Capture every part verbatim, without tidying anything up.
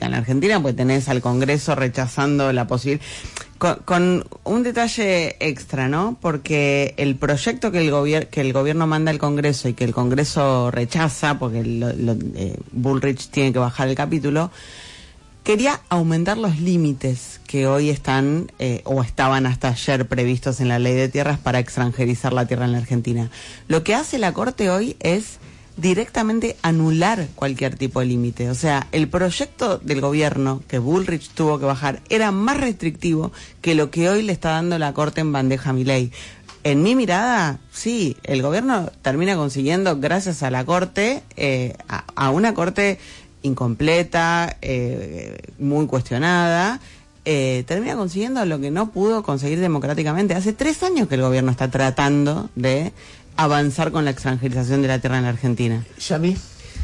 en la Argentina, pues tenés al Congreso rechazando la posibilidad, con, con un detalle extra, ¿no? Porque el proyecto que el gobierno que el gobierno manda al Congreso y que el Congreso rechaza, porque lo, lo, eh, Bullrich tiene que bajar el capítulo, quería aumentar los límites que hoy están eh, o estaban hasta ayer previstos en la ley de tierras para extranjerizar la tierra en la Argentina. Lo que hace la Corte hoy es directamente anular cualquier tipo de límite. O sea, el proyecto del gobierno que Bullrich tuvo que bajar era más restrictivo que lo que hoy le está dando la Corte en bandeja a Milei. En mi mirada, sí, el gobierno termina consiguiendo, gracias a la Corte, eh, a, a una Corte incompleta, eh, muy cuestionada, eh, termina consiguiendo lo que no pudo conseguir democráticamente. Hace tres años que el gobierno está tratando de avanzar con la extranjerización de la tierra en la Argentina. Yami.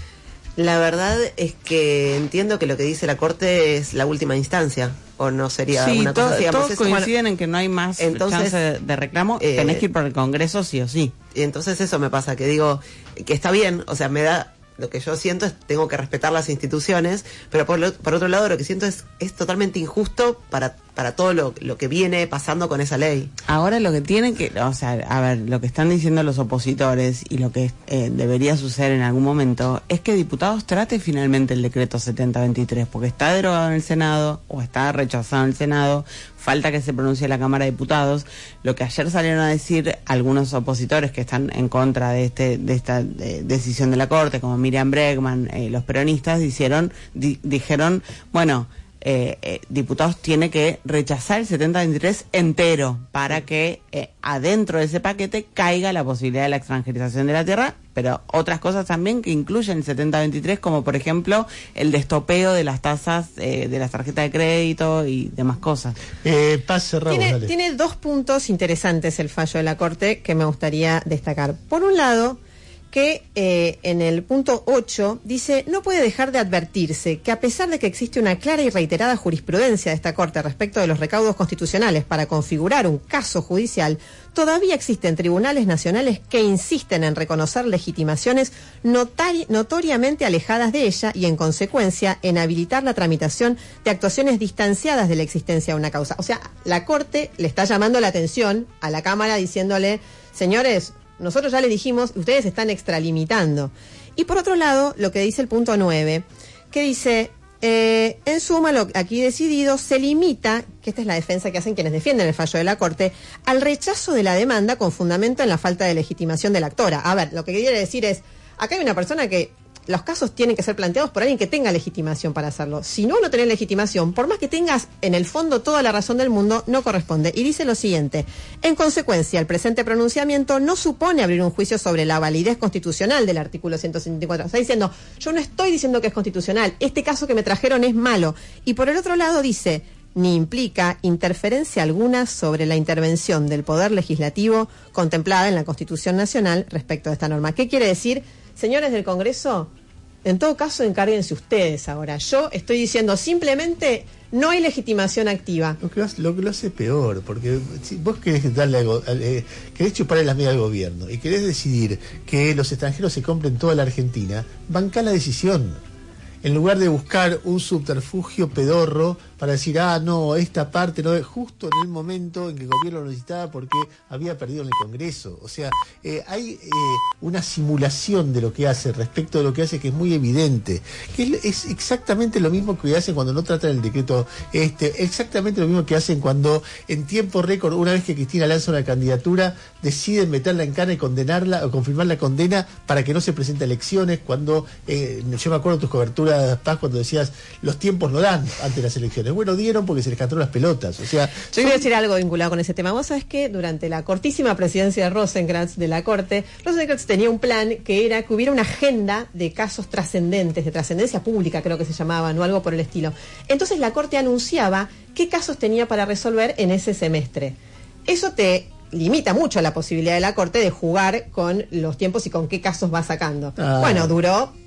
La verdad es que entiendo que lo que dice la Corte es la última instancia, o no sería sí, una to cosa, digamos, todos eso, coinciden bueno, en que no hay más entonces, chance de, de reclamo, eh, tenés que ir por el Congreso sí o sí. Y entonces eso me pasa, que digo, que está bien, o sea, me da... Lo que yo siento es tengo que respetar las instituciones, pero por, lo, por otro lado lo que siento es es totalmente injusto para para todo lo, lo que viene pasando con esa ley. Ahora lo que tienen que, o sea, a ver, lo que están diciendo los opositores y lo que eh, debería suceder en algún momento es que diputados trate finalmente el decreto setenta veintitrés, porque está derogado en el Senado o está rechazado en el Senado, falta que se pronuncie la Cámara de Diputados. Lo que ayer salieron a decir algunos opositores que están en contra de este de esta de, decisión de la Corte, como Miriam Bregman, eh, los peronistas, hicieron, di, dijeron, bueno, Eh, eh, diputados tiene que rechazar el setenta veintitrés entero para que eh, adentro de ese paquete caiga la posibilidad de la extranjerización de la tierra, pero otras cosas también que incluyen el setenta veintitrés, como por ejemplo el destopeo de las tasas eh, de las tarjetas de crédito y demás cosas. Eh, Paz, cerramos, tiene, dale. tiene dos puntos interesantes el fallo de la Corte que me gustaría destacar. Por un lado, que eh, en el punto ocho dice, no puede dejar de advertirse que a pesar de que existe una clara y reiterada jurisprudencia de esta Corte respecto de los recaudos constitucionales para configurar un caso judicial, todavía existen tribunales nacionales que insisten en reconocer legitimaciones notari- notoriamente alejadas de ella y en consecuencia en habilitar la tramitación de actuaciones distanciadas de la existencia de una causa. O sea, la Corte le está llamando la atención a la Cámara diciéndole, señores, nosotros ya les dijimos, ustedes están extralimitando. Y por otro lado, lo que dice el punto nueve, que dice, eh, en suma, lo aquí decidido, se limita, que esta es la defensa que hacen quienes defienden el fallo de la Corte, al rechazo de la demanda con fundamento en la falta de legitimación de la actora. A ver, lo que quiere decir es, acá hay una persona que los casos tienen que ser planteados por alguien que tenga legitimación para hacerlo. Si no, no tenés legitimación, por más que tengas en el fondo toda la razón del mundo, no corresponde. Y dice lo siguiente, en consecuencia, el presente pronunciamiento no supone abrir un juicio sobre la validez constitucional del artículo ciento setenta y cuatro. Está diciendo, yo no estoy diciendo que es constitucional, este caso que me trajeron es malo. Y por el otro lado dice, ni implica interferencia alguna sobre la intervención del Poder Legislativo contemplada en la Constitución Nacional respecto a esta norma. ¿Qué quiere decir? Señores del Congreso, en todo caso encárguense ustedes ahora. Yo estoy diciendo simplemente no hay legitimación activa. Lo que lo, lo, que lo hace peor, porque si vos querés darle algo, eh, querés chuparle las medias al gobierno y querés decidir que los extranjeros se compren toda la Argentina, bancá la decisión. En lugar de buscar un subterfugio pedorro para decir, ah, no, esta parte no es, justo en el momento en que el gobierno lo necesitaba porque había perdido en el Congreso. O sea, eh, hay eh, una simulación de lo que hace respecto de lo que hace que es muy evidente, que es, es exactamente lo mismo que hacen cuando no tratan el decreto, este, exactamente lo mismo que hacen cuando en tiempo récord, una vez que Cristina lanza una candidatura, deciden meterla en cana y condenarla o confirmar la condena para que no se presente a elecciones, cuando, eh, yo me acuerdo de tus coberturas, Paz, cuando decías, los tiempos no dan ante las elecciones. Bueno, dieron porque se les cantó las pelotas. O sea, yo son... quiero decir algo vinculado con ese tema. Vos sabés que durante la cortísima presidencia de Rosenkrantz de la Corte, Rosenkrantz tenía un plan que era que hubiera una agenda de casos trascendentes, de trascendencia pública, creo que se llamaban, o algo por el estilo. Entonces la Corte anunciaba qué casos tenía para resolver en ese semestre. Eso te limita mucho la posibilidad de la Corte de jugar con los tiempos y con qué casos va sacando. Ah. Bueno, duró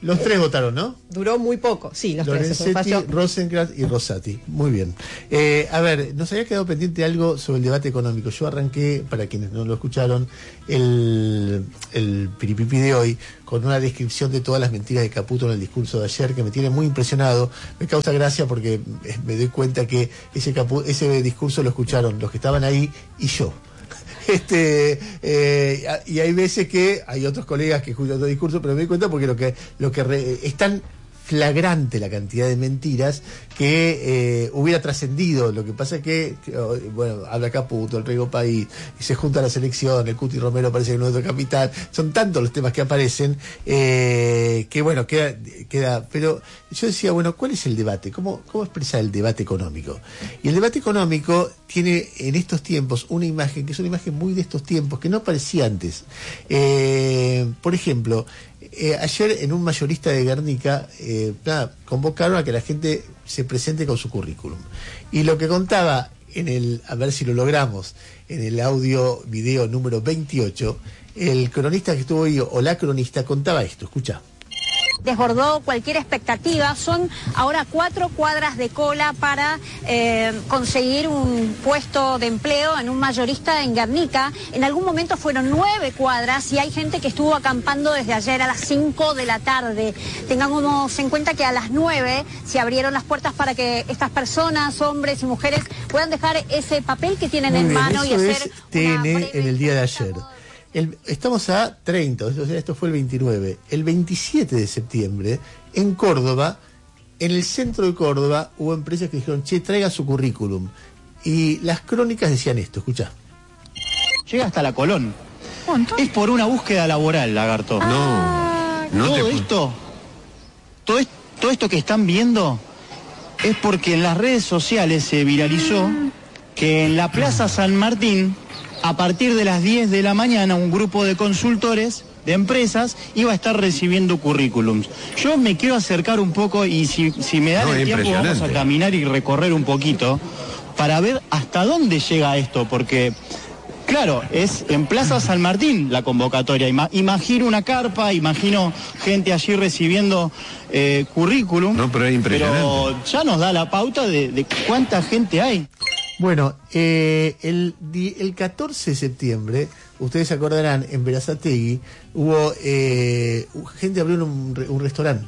Los tres votaron, ¿no? Duró muy poco, sí, los tres. Lorenzetti, Rosenkrantz y Rosati. Muy bien. Eh, a ver, nos había quedado pendiente algo sobre el debate económico. Yo arranqué, para quienes no lo escucharon, el, el piripipi de hoy con una descripción de todas las mentiras de Caputo en el discurso de ayer, que me tiene muy impresionado. Me causa gracia porque me doy cuenta que ese, capu, ese discurso lo escucharon los que estaban ahí y yo. Este eh, y hay veces que hay otros colegas que escuchan otro discurso, pero me doy cuenta porque lo que lo que re, es tan flagrante la cantidad de mentiras que eh, hubiera trascendido. Lo que pasa es que, que bueno, habla Caputo, el Riego País, y se junta la selección, el Cuti Romero parece que no es nuestro capitán, son tantos los temas que aparecen eh, que bueno, queda, queda, pero yo decía, bueno, ¿cuál es el debate? ¿Cómo, cómo expresar el debate económico? Y el debate económico tiene en estos tiempos una imagen que es una imagen muy de estos tiempos, que no aparecía antes. Eh, por ejemplo, Eh, ayer en un mayorista de Guernica eh, nada, convocaron a que la gente se presente con su currículum. Y lo que contaba en el, a ver si lo logramos, en el audio video número veintiocho, el cronista que estuvo ahí, o la cronista, contaba esto, escucha. Desbordó cualquier expectativa. Son ahora cuatro cuadras de cola para eh, conseguir un puesto de empleo en un mayorista en Guernica. En algún momento fueron nueve cuadras y hay gente que estuvo acampando desde ayer a las cinco de la tarde. Tengamos en cuenta que a las nueve se abrieron las puertas para que estas personas, hombres y mujeres, puedan dejar ese papel que tienen Muy en bien, mano y eso hacer es T N una en el día de ayer. El, estamos a treinta, o sea, esto fue el veintinueve. El veintisiete de septiembre, en Córdoba, en el centro de Córdoba, hubo empresas que dijeron, che, traiga su currículum. Y las crónicas decían esto, escuchá. Llega hasta la Colón. Es por una búsqueda laboral, Lagarto. No, no todo te... esto, todo, es, todo esto que están viendo es porque en las redes sociales se viralizó que en la Plaza San Martín, a partir de las diez de la mañana, un grupo de consultores de empresas iba a estar recibiendo currículums. Yo me quiero acercar un poco y si, si me dan no, el tiempo vamos a caminar y recorrer un poquito para ver hasta dónde llega esto, porque claro, es en Plaza San Martín la convocatoria. Ima, imagino una carpa, imagino gente allí recibiendo eh, currículum. No, pero es impresionante. Pero ya nos da la pauta de, de cuánta gente hay. Bueno, eh, el, el catorce de septiembre, ustedes se acordarán, en Berazategui hubo eh, gente abrió un, un restaurante.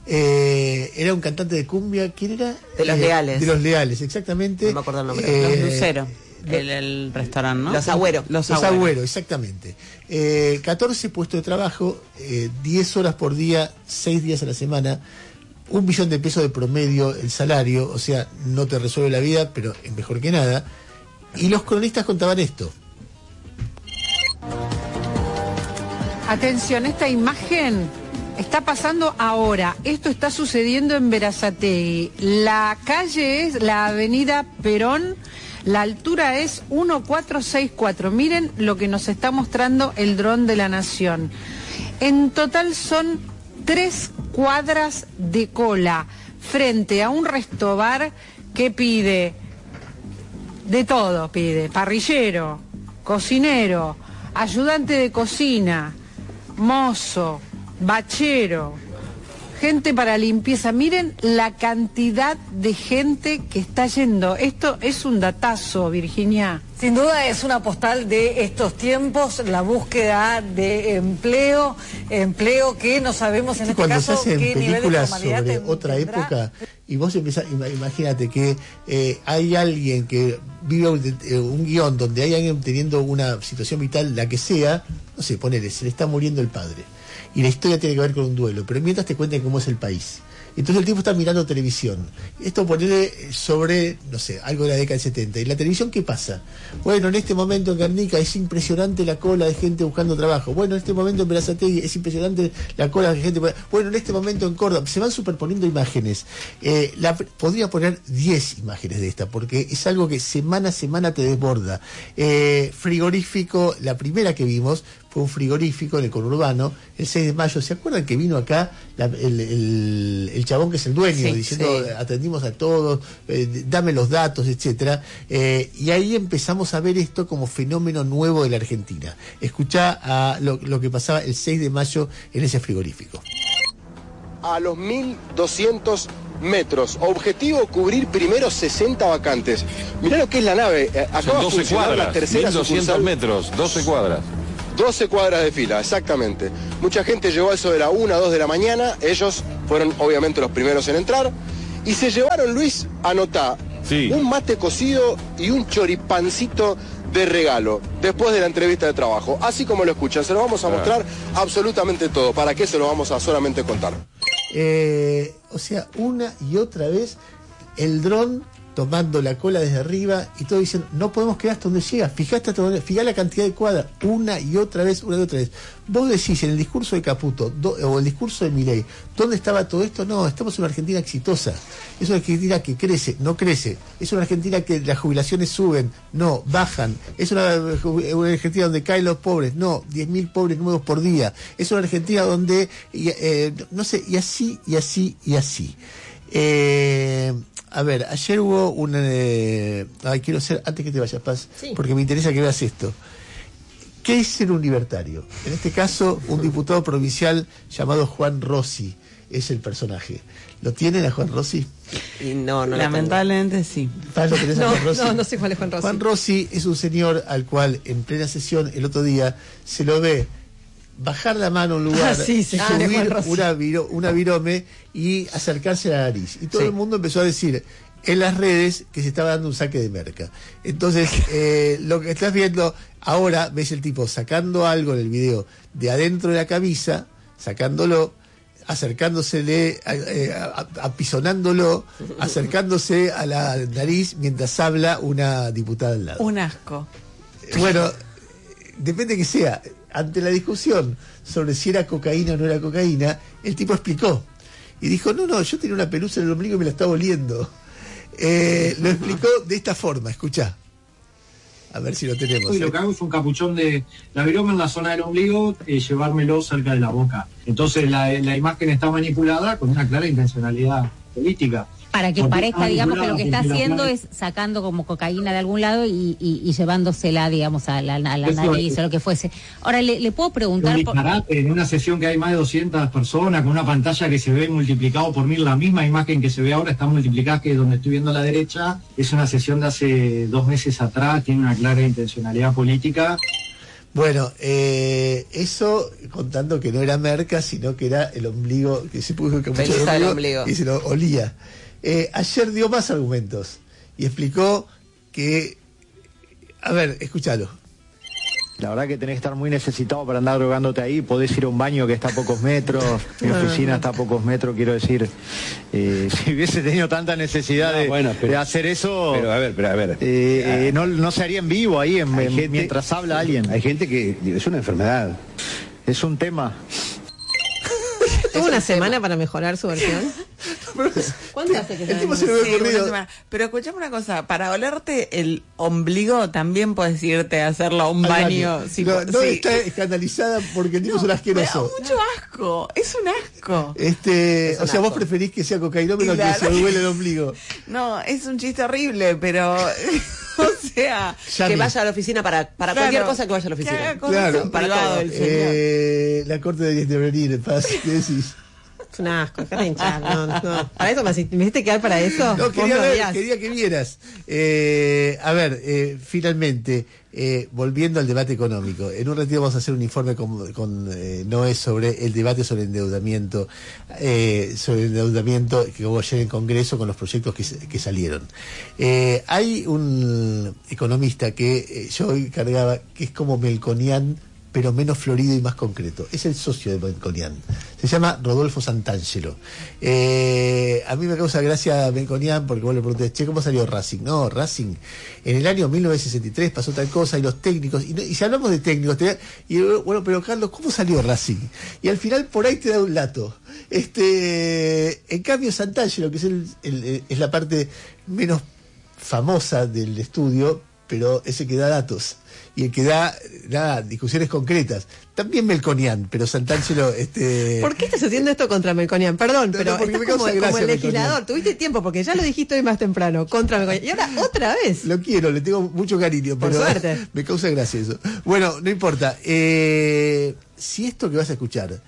Eh, era un cantante de cumbia, ¿quién era? De Los eh, Leales. De Los Leales, exactamente. No me acuerdo el nombre. Eh, Los Lucero, el, el restaurante, ¿no? Los Agüero. Los Agüero, exactamente. Eh, catorce puestos de trabajo, eh, diez horas por día, seis días a la semana. Un millón de pesos de promedio el salario, o sea, no te resuelve la vida, pero es mejor que nada. Y los cronistas contaban esto. Atención, esta imagen está pasando ahora. Esto está sucediendo en Berazategui. La calle es la avenida Perón. La altura es mil cuatrocientos sesenta y cuatro. Miren lo que nos está mostrando el dron de la Nación. En total son tres cuadras de cola frente a un restobar que pide de todo, pide parrillero, cocinero, ayudante de cocina, mozo, bachero, gente para limpieza. Miren la cantidad de gente que está yendo. Esto es un datazo, Virginia. Sin duda es una postal de estos tiempos, la búsqueda de empleo, empleo que no sabemos en este Cuando caso se hacen qué nivel de películas formalidad sobre ten- otra tendrá. época y vos empezás, ima- imagínate que eh, hay alguien que vive un, eh, un guión donde hay alguien teniendo una situación vital, la que sea, no sé, ponele, se le está muriendo el padre y la historia tiene que ver con un duelo, pero mientras te cuentan cómo es el país. Entonces el tipo está mirando televisión. Esto ponerle sobre, no sé, algo de la década del setenta. ¿Y la televisión qué pasa? Bueno, en este momento en Guernica es impresionante la cola de gente buscando trabajo. Bueno, en este momento en Berazategui es impresionante la cola de gente. Bueno, en este momento en Córdoba. Se van superponiendo imágenes. Eh, la, podría poner diez imágenes de esta, porque es algo que semana a semana te desborda. Eh, frigorífico, la primera que vimos fue un frigorífico en el conurbano, el seis de mayo. ¿Se acuerdan que vino acá la, el, el, el chabón que es el dueño, Sí, diciendo sí. atendimos a todos, eh, dame los datos, etcétera? Eh, y ahí empezamos a ver esto como fenómeno nuevo de la Argentina. Escuchá a lo, lo que pasaba el seis de mayo en ese frigorífico. a los mil doscientos metros. Objetivo, cubrir primero sesenta vacantes. Mirá lo que es la nave. Eh, Acaba de funcionar cuadras, la tercera mil doscientos sucursal. metros, doce cuadras. doce cuadras de fila, exactamente. Mucha gente llegó a eso de la una, dos de la mañana. Ellos fueron obviamente los primeros en entrar. Y se llevaron, Luis, anotá, sí. un mate cocido y un choripancito de regalo después de la entrevista de trabajo. Así como lo escuchan, se lo vamos a mostrar absolutamente todo. ¿Para qué se lo vamos a solamente contar? Eh, o sea, una y otra vez el dron tomando la cola desde arriba y todo diciendo, no podemos quedar hasta donde llega, fijate hasta donde, fijá la cantidad de cuadras, una y otra vez, una y otra vez. Vos decís en el discurso de Caputo do, o el discurso de Milei, ¿dónde estaba todo esto? No, estamos en una Argentina exitosa, es una Argentina que crece, no crece, es una Argentina que las jubilaciones suben, no, bajan, es una, una Argentina donde caen los pobres, no, diez mil pobres nuevos por día, es una Argentina donde, eh, no sé, y así, y así, y así. Eh, a ver, ayer hubo una... Eh, ay, quiero ser, antes que te vayas, Paz, sí. porque me interesa que veas esto. ¿Qué es ser un libertario? En este caso, un diputado provincial llamado Juan Rossi es el personaje. ¿Lo tienen a Juan Rossi? Y no, no Lamentablemente sí. ¿Paz, lo tenés a No, Juan Rossi? no, no sé cuál es Juan Rossi. Juan Rossi es un señor al cual en plena sesión el otro día se lo ve bajar la mano a un lugar, ah, sí, sí, subir ah, una, viro, una virome y acercarse a la nariz. Y todo sí. el mundo empezó a decir en las redes que se estaba dando un saque de merca. Entonces, eh, lo que estás viendo ahora, ves el tipo sacando algo en el video de adentro de la camisa, sacándolo, acercándosele, eh, apisonándolo, acercándose a la nariz mientras habla una diputada al lado. Un asco. Bueno, depende que sea. Ante la discusión sobre si era cocaína o no era cocaína, el tipo explicó. Y dijo, no, no, yo tenía una pelusa en el ombligo y me la estaba oliendo. Eh, lo explicó de esta forma, escuchá. A ver si lo tenemos. Y lo que hago es un capuchón de la viroma en la zona del ombligo, eh, llevármelo cerca de la boca. Entonces la, la imagen está manipulada con una clara intencionalidad política. Para que Porque parezca, digamos, que lo que está haciendo la... es sacando como cocaína de algún lado y, y, y llevándosela, digamos, a la, a la nariz es, o lo que fuese. Ahora, le, le puedo preguntar... Por... En una sesión que hay más de doscientas personas, con una pantalla que se ve multiplicado por mil, la misma imagen que se ve ahora está multiplicada, que donde estoy viendo a la derecha, es una sesión de hace dos meses atrás, tiene una clara intencionalidad política. Bueno, eh, eso contando que no era merca, sino que era el ombligo, que se puso el capuchón del ombligo, ombligo y se lo olía. Eh, ayer dio más argumentos y explicó que... A ver, escúchalo. La verdad que tenés que estar muy necesitado para andar drogándote ahí. Podés ir a un baño que está a pocos metros, mi oficina está a pocos metros, quiero decir. Eh, si hubiese tenido tanta necesidad no, de, bueno, pero, de hacer eso... Pero a ver, pero a ver. Eh, eh, no, no se haría en vivo ahí, en, en, gente, mientras habla alguien. Hay gente que... Es una enfermedad. Es un tema. ¿Tuvo una semana para mejorar su versión? ¿Cuánto hace que el tipo se lo ve ocurrido? Pero escuchame una cosa, para olerte el ombligo también puedes irte a hacerlo a un baño. baño. Si no, no sí. Está escandalizada porque el tipo no, es un asqueroso. Me da mucho asco, es un asco. Este, es un o sea, asco. vos preferís que sea cocainómeno claro. que se duele el ombligo. No, es un chiste horrible, pero... O sea, Yami. Que vaya a la oficina para, para claro, cualquier cosa que vaya a la oficina. Que claro, para todo el señor. Eh, la corte debería intervenir, Paz, ¿qué decís? Es un asco, cara hinchar, no, no. Para eso me, me hiciste quedar para eso. No, quería, ver, quería que vieras. Eh, a ver, eh, finalmente, eh, volviendo al debate económico. En un ratito vamos a hacer un informe con, con eh, Noé sobre el debate sobre endeudamiento, eh, sobre el endeudamiento que hubo ayer en Congreso con los proyectos que, que salieron. Eh, hay un economista que eh, yo hoy cargaba, que es como Melconian, pero menos florido y más concreto. Es el socio de Melconian. Se llama Rodolfo Santangelo. Eh, a mí me causa gracia Melconian porque vos le preguntés, che, ¿cómo salió Racing? No, Racing, en el año mil novecientos sesenta y tres pasó tal cosa y los técnicos, y, no, y si hablamos de técnicos, te, y bueno, pero Carlos, ¿cómo salió Racing? Y al final por ahí te da un dato. Este, en cambio Santangelo, que es, el, el, es la parte menos famosa del estudio, pero ese que da datos y el que da nada, discusiones concretas. También Melconian, pero Santangelo... Este... ¿Por qué estás haciendo esto contra Melconian? Perdón, no, pero no, estás como, como el legislador. Melconian. Tuviste tiempo, porque ya lo dijiste hoy más temprano, contra Melconian. Y ahora otra vez. Lo quiero, le tengo mucho cariño, Por pero suerte. Me causa gracia eso. Bueno, no importa. Eh, si esto que vas a escuchar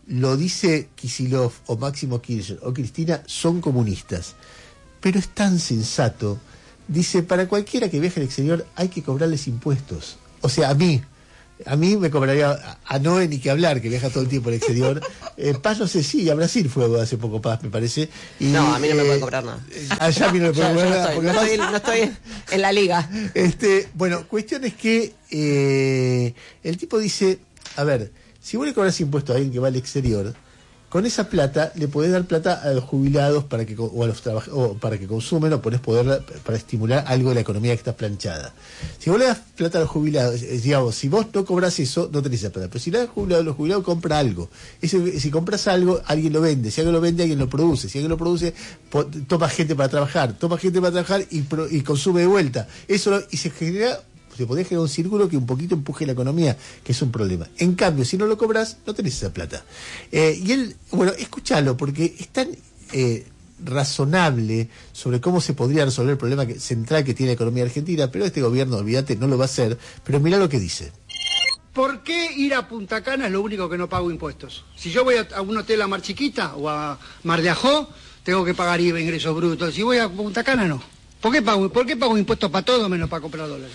lo dice Kicillof o Máximo Kirchner o Cristina, son comunistas. Pero es tan sensato. Dice, para cualquiera que viaje al exterior hay que cobrarles impuestos. O sea, a mí, a mí me cobraría, a, a Noé ni que hablar, que viaja todo el tiempo al exterior. Eh, Paz no sé, sí, a Brasil fue hace poco Paz, me parece. Y, no, a mí no me eh, puede cobrar nada. Allá a mí no me puede cobrar nada. No, no, estoy, no estoy en la liga. Este, bueno, cuestión es que eh, el tipo dice, a ver, si vos le cobras impuestos a alguien que va al exterior, con esa plata le podés dar plata a los jubilados para que o a los trabaj- o para que consumen, o podés poder para estimular algo de la economía que está planchada. Si vos le das plata a los jubilados, eh, digamos, si vos no cobrás eso, no tenés esa plata. Pero si le das jubilado, los jubilados compra algo. Ese, si compras algo, alguien lo vende. Si alguien lo vende, alguien lo produce. Si alguien lo produce, po- toma gente para trabajar. Toma gente para trabajar y, pro- y consume de vuelta. Eso lo, y se genera se podría generar un círculo que un poquito empuje la economía, que es un problema. En cambio, si no lo cobras, no tenés esa plata. Eh, y él, bueno, escúchalo, porque es tan eh, razonable sobre cómo se podría resolver el problema que, central que tiene la economía argentina, pero este gobierno, olvídate, no lo va a hacer. Pero mirá lo que dice. ¿Por qué ir a Punta Cana es lo único que no pago impuestos? Si yo voy a, a un hotel a Mar Chiquita o a Mar de Ajó, tengo que pagar I V A, ingresos brutos. Si voy a Punta Cana, no. ¿Por qué pago, por qué pago impuestos para todo menos para comprar dólares?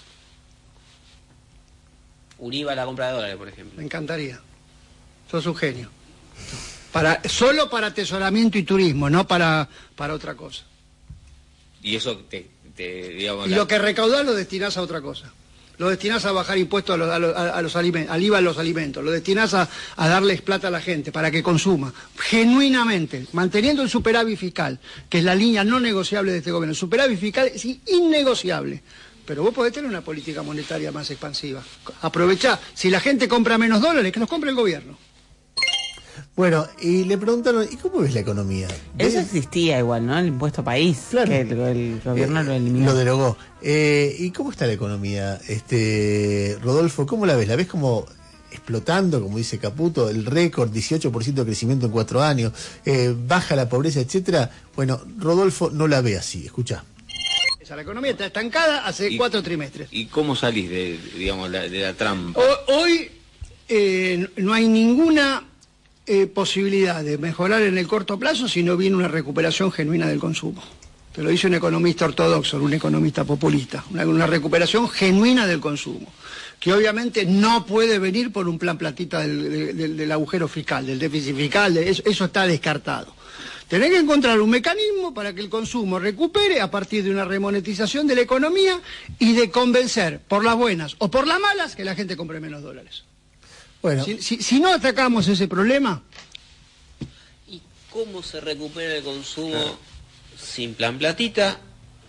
Un I V A a la compra de dólares, por ejemplo. Me encantaría. Sos un genio. Para, solo para atesoramiento y turismo, no para, para otra cosa. Y eso te, te digamos... Y la... lo que recaudás lo destinás a otra cosa. Lo destinás a bajar impuestos a los, a los, a los alimentos, al I V A a los alimentos. Lo destinás a, a darles plata a la gente para que consuma. Genuinamente, manteniendo el superávit fiscal, que es la línea no negociable de este gobierno. El superávit fiscal es innegociable. Pero vos podés tener una política monetaria más expansiva. Aprovechá, si la gente compra menos dólares, que los compre el gobierno. Bueno, y le preguntaron, ¿y cómo ves la economía? ¿Ves? Eso existía igual, ¿no? El impuesto país, claro, que el, el gobierno eh, lo eliminó. Lo derogó. Eh, ¿Y cómo está la economía? Este, Rodolfo, ¿cómo la ves? ¿La ves como explotando, como dice Caputo, el récord, dieciocho por ciento de crecimiento en cuatro años, eh, baja la pobreza, etcétera? Bueno, Rodolfo no la ve así, escuchá. La economía está estancada hace ¿Y, cuatro trimestres. ¿Y cómo salís de, digamos, la, de la trampa? O, hoy eh, no hay ninguna eh, posibilidad de mejorar en el corto plazo si no viene una recuperación genuina del consumo. Te lo dice un economista ortodoxo, un economista populista. Una, una recuperación genuina del consumo, que obviamente no puede venir por un plan platita del, del, del agujero fiscal, del déficit fiscal, de eso, eso está descartado. Tenés que encontrar un mecanismo para que el consumo recupere a partir de una remonetización de la economía y de convencer, por las buenas o por las malas, que la gente compre menos dólares. Bueno. Si, si, si no atacamos ese problema... ¿Y cómo se recupera el consumo sin plan platita,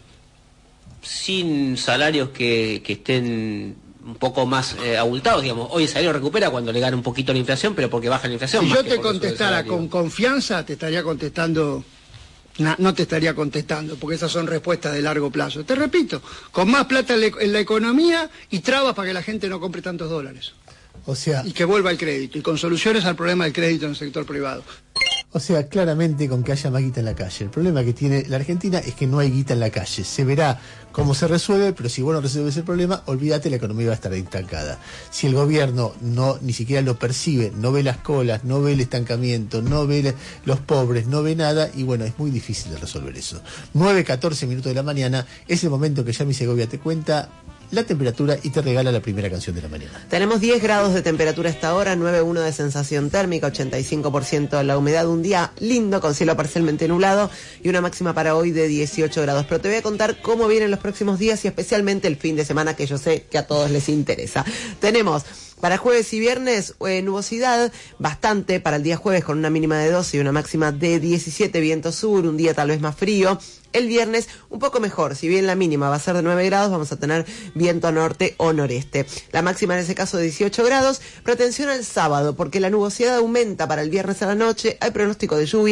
sin salarios que, que estén un poco más eh, abultados, digamos? Hoy el salario recupera cuando le gana un poquito la inflación, pero porque baja la inflación. Si yo te contestara con confianza, te estaría contestando, no, no te estaría contestando, porque esas son respuestas de largo plazo. Te repito, con más plata en la, en la economía y trabas para que la gente no compre tantos dólares. O sea... Y que vuelva el crédito, y con soluciones al problema del crédito en el sector privado. O sea, claramente con que haya más guita en la calle. El problema que tiene la Argentina es que no hay guita en la calle. Se verá cómo se resuelve, pero si vos no resuelves el problema, olvídate, la economía va a estar estancada. Si el gobierno no ni siquiera lo percibe, no ve las colas, no ve el estancamiento, no ve los pobres, no ve nada, y bueno, es muy difícil de resolver eso. nueve catorce minutos de la mañana, es el momento que Yami Segovia te cuenta la temperatura y te regala la primera canción de la mañana. Tenemos diez grados de temperatura a esta hora, nueve coma uno de sensación térmica, ochenta y cinco por ciento la humedad, un día lindo con cielo parcialmente nublado y una máxima para hoy de dieciocho grados. Pero te voy a contar cómo vienen los próximos días y especialmente el fin de semana, que yo sé que a todos les interesa. Tenemos para jueves y viernes eh, nubosidad bastante para el día jueves con una mínima de doce y una máxima de diecisiete, viento sur, un día tal vez más frío. El viernes un poco mejor, si bien la mínima va a ser de nueve grados, vamos a tener viento norte o noreste. La máxima en ese caso de dieciocho grados, pero atención al sábado, porque la nubosidad aumenta para el viernes a la noche, hay pronóstico de lluvia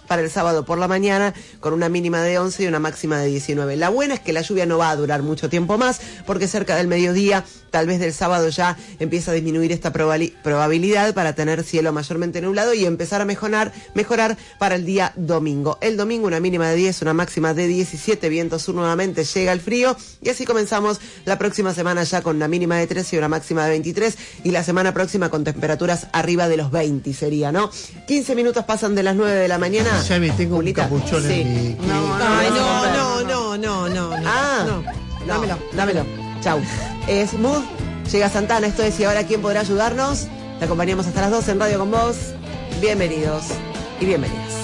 para el sábado por la mañana, con una mínima de once y una máxima de diecinueve. La buena es que la lluvia no va a durar mucho tiempo más, porque cerca del mediodía, tal vez del sábado, ya empieza a disminuir esta probali- probabilidad para tener cielo mayormente nublado y empezar a mejorar, mejorar para el día domingo. El domingo una mínima de diez, una máxima de diecisiete, viento sur nuevamente, llega el frío y así comenzamos la próxima semana ya con una mínima de trece y una máxima de veintitrés, y la semana próxima con temperaturas arriba de los veinte sería, ¿no? quince minutos pasan de las nueve de la mañana. Ya me tengo Julita. un capuchón Sí. en mi... No, Ay, no, no, no, no, no, no. Ah, no. dámelo, dámelo. Chau. Es Smooth, llega Santana, esto es Y Ahora ¿Quién Podrá Ayudarnos? Te acompañamos hasta las doce en Radio con Vos. Bienvenidos y bienvenidas.